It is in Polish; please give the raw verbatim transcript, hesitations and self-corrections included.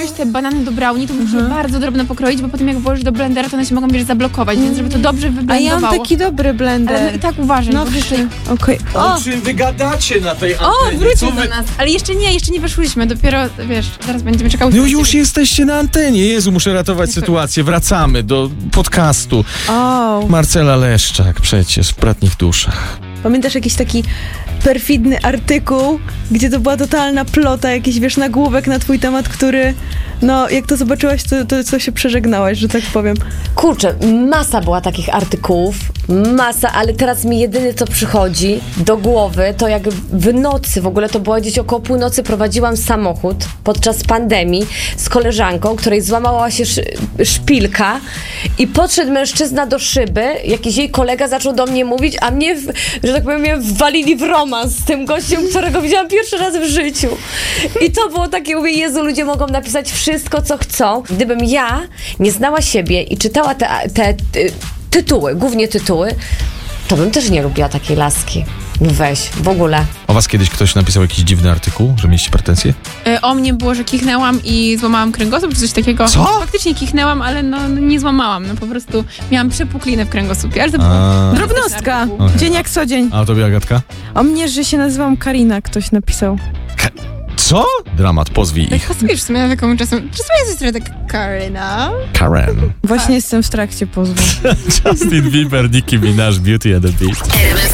te banany do brownie, to muszę mhm. bardzo drobno pokroić, bo potem jak włożysz do blendera, to one się mogą, wiesz, zablokować, więc żeby to dobrze wyblendowało. A ja mam taki dobry blender. Ale no i tak uważaj. No tutaj... okej. Okay. O czym wy gadacie na tej antenie? O, wróćcie wy... do nas. Ale jeszcze nie, jeszcze nie weszłyśmy, dopiero, wiesz, zaraz będziemy czekały. No już jesteście na antenie. Jezu, muszę ratować nie sytuację. Wracamy do podcastu. O. Marcela Leszczak przecież w Bratnich Duszach. Pamiętasz jakiś taki perfidny artykuł, gdzie to była totalna plota, jakiś, wiesz, nagłówek na twój temat, który, no, jak to zobaczyłaś, to, to co się przeżegnałaś, że tak powiem. Kurczę, masa była takich artykułów, masa, ale teraz mi jedyne, co przychodzi do głowy, to jak w nocy, w ogóle to było gdzieś około północy, prowadziłam samochód podczas pandemii z koleżanką, której złamała się sz- szpilka i podszedł mężczyzna do szyby, jakiś jej kolega zaczął do mnie mówić, a mnie, w, że tak powiem, mnie wwalili w romans z tym gościem, którego widziałam pierwszy raz w życiu. I to było takie, mówię, Jezu, ludzie mogą napisać wszystko, co chcą. Gdybym ja nie znała siebie i czytała te, te, te tytuły, głównie tytuły, to bym też nie lubiła takiej laski. No weź, w ogóle. O was kiedyś ktoś napisał jakiś dziwny artykuł, że mieliście pretensje? E, o mnie było, że kichnęłam i złamałam kręgosłup, czy coś takiego. Co? Faktycznie kichnęłam, ale no, no nie złamałam. No po prostu miałam przepuklinę w kręgosłupie. Ale to było drobnostka. Okay. Dzień jak co dzień. A o tobie, Agatka? O mnie, że się nazywam Karina, ktoś napisał. Ka- Co? Dramat, pozwij tak ich. pasujesz w sumie na taką czasem. Czasem jesteś trochę tak Karina. Karen. Właśnie jestem w trakcie pozwu. Justin Bieber, Nicki Minaj, Beauty and the Beast.